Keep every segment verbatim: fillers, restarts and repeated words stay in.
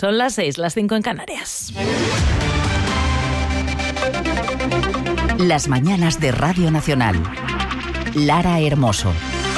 Son las seis, las cinco en Canarias. Las mañanas de Radio Nacional. Lara Hermoso.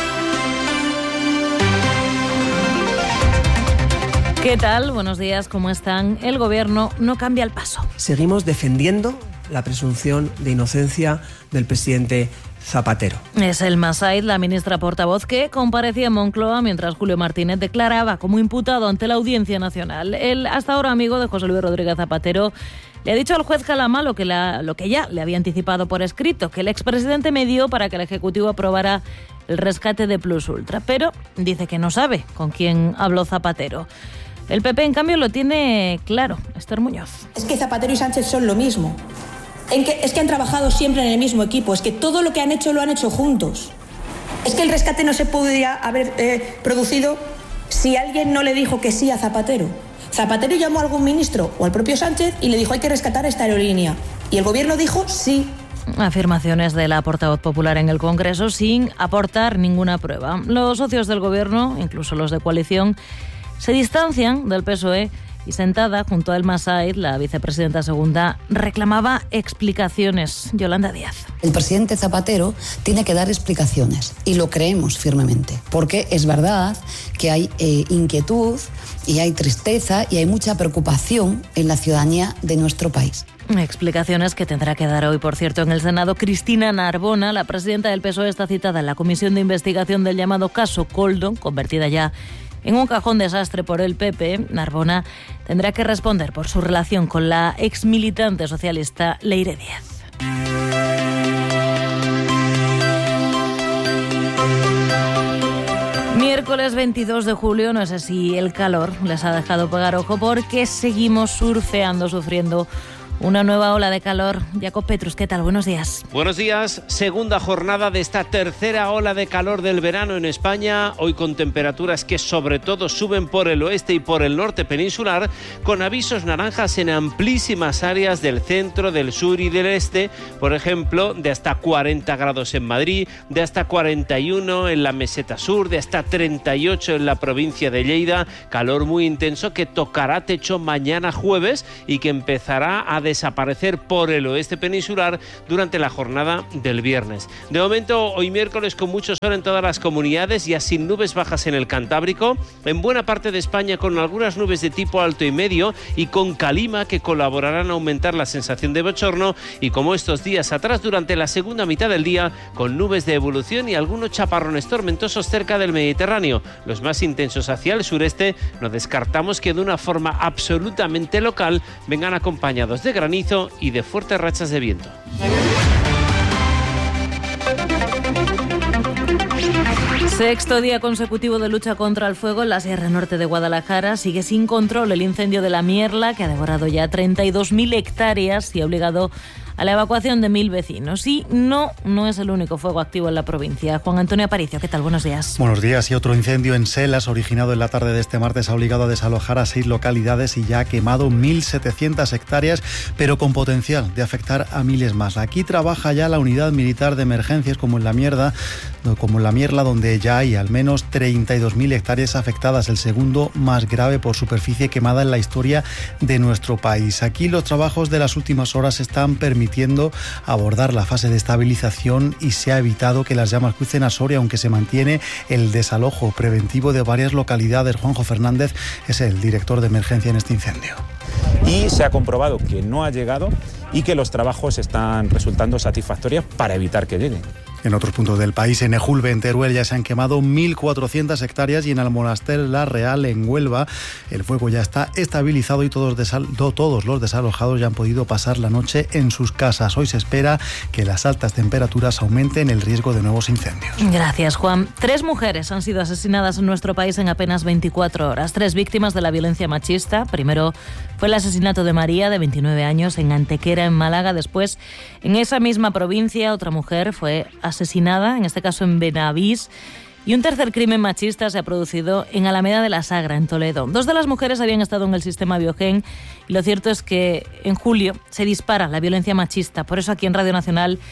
¿Qué tal? Buenos días, ¿cómo están? El Gobierno no cambia el paso. Seguimos defendiendo la presunción de inocencia del presidente Zapatero. Es Elma Said, la ministra portavoz, que comparecía en Moncloa mientras Julio Martínez declaraba como imputado ante la Audiencia Nacional. El hasta ahora amigo de José Luis Rodríguez Zapatero le ha dicho al juez Calama lo que, la, lo que ya le había anticipado por escrito, que el expresidente medió para que el Ejecutivo aprobara el rescate de Plus Ultra, pero dice que no sabe con quién habló Zapatero. El P P, en cambio, lo tiene claro. Esther Muñoz. Es que Zapatero y Sánchez son lo mismo. En que, es que han trabajado siempre en el mismo equipo. Es que todo lo que han hecho lo han hecho juntos. Es que el rescate no se podría haber eh, producido si alguien no le dijo que sí a Zapatero. Zapatero llamó a algún ministro o al propio Sánchez y le dijo hay que rescatar esta aerolínea. Y el gobierno dijo sí. Afirmaciones de la portavoz popular en el Congreso sin aportar ninguna prueba. Los socios del gobierno, incluso los de coalición, se distancian del P S O E y sentada junto a Elma Said, la vicepresidenta segunda, reclamaba explicaciones. Yolanda Díaz. El presidente Zapatero tiene que dar explicaciones y lo creemos firmemente, porque es verdad que hay eh, inquietud y hay tristeza y hay mucha preocupación en la ciudadanía de nuestro país. Explicaciones que tendrá que dar hoy, por cierto, en el Senado Cristina Narbona. La presidenta del P S O E está citada en la comisión de investigación del llamado caso Koldo, convertida ya en un cajón desastre por el P P. Narbona tendrá que responder por su relación con la exmilitante socialista Leire Díaz. Miércoles veintidós de julio, no sé si el calor les ha dejado pegar ojo porque seguimos surfeando, sufriendo una nueva ola de calor. Jacob Petrus, ¿qué tal? Buenos días. Buenos días. Segunda jornada de esta tercera ola de calor del verano en España. Hoy con temperaturas que sobre todo suben por el oeste y por el norte peninsular, con avisos naranjas en amplísimas áreas del centro, del sur y del este. Por ejemplo, de hasta cuarenta grados en Madrid, de hasta cuarenta y uno en la meseta sur, de hasta treinta y ocho en la provincia de Lleida. Calor muy intenso que tocará techo mañana jueves y que empezará a desaparecer por el oeste peninsular durante la jornada del viernes. De momento, hoy miércoles con mucho sol en todas las comunidades, ya sin nubes bajas en el Cantábrico, en buena parte de España con algunas nubes de tipo alto y medio y con calima que colaborarán a aumentar la sensación de bochorno, y como estos días atrás, durante la segunda mitad del día, con nubes de evolución y algunos chaparrones tormentosos cerca del Mediterráneo. Los más intensos hacia el sureste, no descartamos que de una forma absolutamente local vengan acompañados de granizo y de fuertes rachas de viento. Sexto día consecutivo de lucha contra el fuego en la Sierra Norte de Guadalajara. Sigue sin control el incendio de la Mierla, que ha devorado ya treinta y dos mil hectáreas y ha obligado a la evacuación de mil vecinos. Y no, no es el único fuego activo en la provincia. Juan Antonio Aparicio, ¿qué tal? Buenos días. Buenos días. Y otro incendio en Selas, originado en la tarde de este martes, ha obligado a desalojar a seis localidades y ya ha quemado mil setecientas hectáreas, pero con potencial de afectar a miles más. Aquí trabaja ya la unidad militar de emergencias, como en la Mierda, como en la Mierla, donde ya hay al menos treinta y dos mil hectáreas afectadas, el segundo más grave por superficie quemada en la historia de nuestro país. Aquí los trabajos de las últimas horas están permitiendo abordar la fase de estabilización y se ha evitado que las llamas crucen a Soria, aunque se mantiene el desalojo preventivo de varias localidades. Juanjo Fernández es el director de emergencia en este incendio. Y se ha comprobado que no ha llegado y que los trabajos están resultando satisfactorios para evitar que lleguen. En otros puntos del país, en Ejulbe, en Teruel, ya se han quemado mil cuatrocientas hectáreas y en Almonaster La Real, en Huelva, el fuego ya está estabilizado y todos, desal- todos los desalojados ya han podido pasar la noche en sus casas. Hoy se espera que las altas temperaturas aumenten el riesgo de nuevos incendios. Gracias, Juan. Tres mujeres han sido asesinadas en nuestro país en apenas veinticuatro horas. Tres víctimas de la violencia machista. Primero fue el asesinato de María, de veintinueve años, en Antequera, en Málaga. Después, en esa misma provincia, otra mujer fue asesinada, en este caso en Benavís. Y un tercer crimen machista se ha producido en Alameda de la Sagra, en Toledo. Dos de las mujeres habían estado en el sistema Biogen y lo cierto es que en julio se dispara la violencia machista. Por eso aquí en Radio Nacional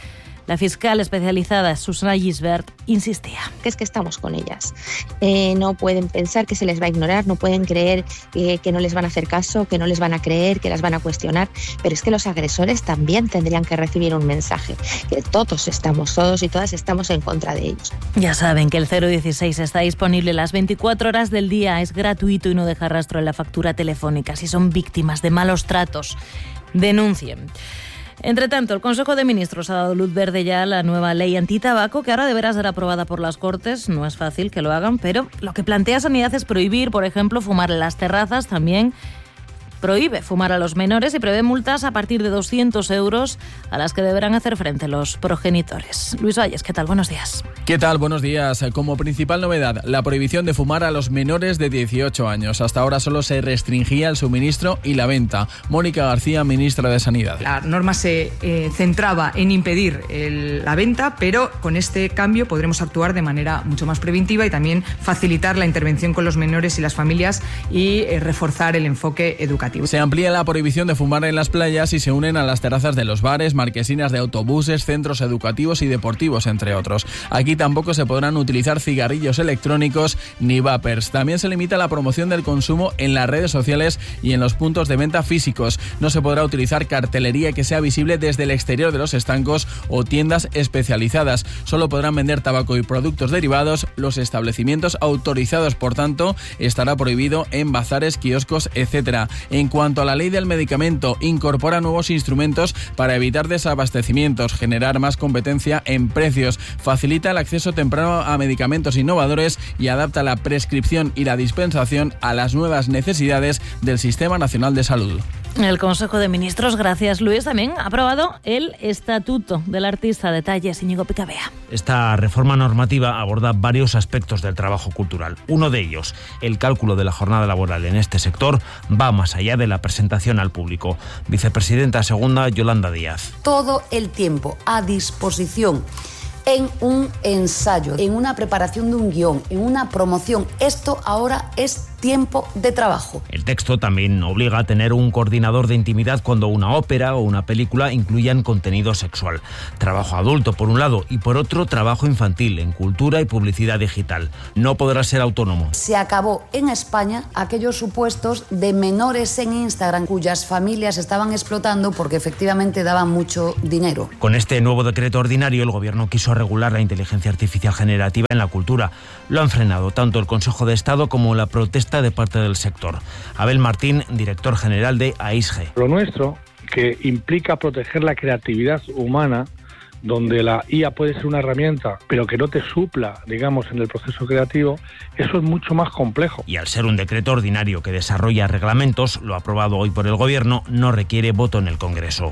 La fiscal especializada Susana Gisbert insistía. Que es que estamos con ellas. Eh, no pueden pensar que se les va a ignorar, no pueden creer eh, que no les van a hacer caso, que no les van a creer, que las van a cuestionar, pero es que los agresores también tendrían que recibir un mensaje, que todos estamos, todos y todas estamos en contra de ellos. Ya saben que el cero dieciséis está disponible las veinticuatro horas del día, es gratuito y no deja rastro en la factura telefónica. Si son víctimas de malos tratos, denuncien. Entre tanto, el Consejo de Ministros ha dado luz verde ya a la nueva ley antitabaco, que ahora deberá ser aprobada por las Cortes. No es fácil que lo hagan, pero lo que plantea Sanidad es prohibir, por ejemplo, fumar en las terrazas. También prohíbe fumar a los menores y prevé multas a partir de doscientos euros a las que deberán hacer frente los progenitores. Luis Valles, ¿qué tal? Buenos días. ¿Qué tal? Buenos días. Como principal novedad, la prohibición de fumar a los menores de dieciocho años. Hasta ahora solo se restringía el suministro y la venta. Mónica García, ministra de Sanidad. La norma se eh, centraba en impedir el, la venta, pero con este cambio podremos actuar de manera mucho más preventiva y también facilitar la intervención con los menores y las familias y eh, reforzar el enfoque educativo. Se amplía la prohibición de fumar en las playas y se unen a las terrazas de los bares, marquesinas de autobuses, centros educativos y deportivos, entre otros. Aquí tampoco se podrán utilizar cigarrillos electrónicos ni vapers. También se limita la promoción del consumo en las redes sociales y en los puntos de venta físicos. No se podrá utilizar cartelería que sea visible desde el exterior de los estancos o tiendas especializadas. Solo podrán vender tabaco y productos derivados los establecimientos autorizados. Por tanto, estará prohibido en bazares, kioscos, etcétera. En cuanto a la ley del medicamento, incorpora nuevos instrumentos para evitar desabastecimientos, generar más competencia en precios, facilita el acceso temprano a medicamentos innovadores y adapta la prescripción y la dispensación a las nuevas necesidades del Sistema Nacional de Salud. El Consejo de Ministros, gracias Luis, también ha aprobado el Estatuto del Artista. Detalles, Íñigo Picabea. Esta reforma normativa aborda varios aspectos del trabajo cultural. Uno de ellos, el cálculo de la jornada laboral en este sector, va más allá de la presentación al público. Vicepresidenta segunda, Yolanda Díaz. Todo el tiempo a disposición en un ensayo, en una preparación de un guión, en una promoción. Esto ahora es tiempo de trabajo. El texto también obliga a tener un coordinador de intimidad cuando una ópera o una película incluyan contenido sexual. Trabajo adulto por un lado y por otro trabajo infantil en cultura y publicidad digital. No podrá ser autónomo. Se acabó en España aquellos supuestos de menores en Instagram cuyas familias estaban explotando porque efectivamente daban mucho dinero. Con este nuevo decreto ordinario el gobierno quiso regular la inteligencia artificial generativa en la cultura. Lo han frenado tanto el Consejo de Estado como la protesta de parte del sector. Abel Martín, director general de A I S G. Lo nuestro, que implica proteger la creatividad humana, donde la I A puede ser una herramienta, pero que no te supla, digamos, en el proceso creativo, eso es mucho más complejo. Y al ser un decreto ordinario que desarrolla reglamentos, lo aprobado hoy por el Gobierno no requiere voto en el Congreso.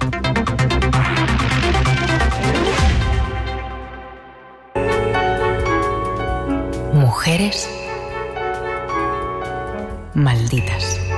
Mujeres malditas.